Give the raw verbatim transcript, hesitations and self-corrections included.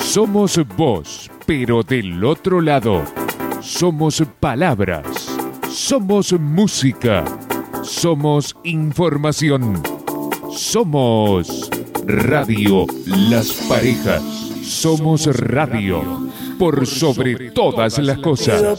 Somos voz, pero del otro lado. Somos palabras. Somos música. Somos información. Somos Radio Las Parejas. Somos radio por sobre todas las cosas.